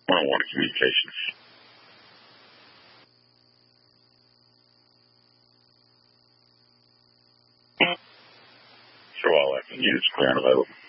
one-on-one communications. So all I can use clear and available.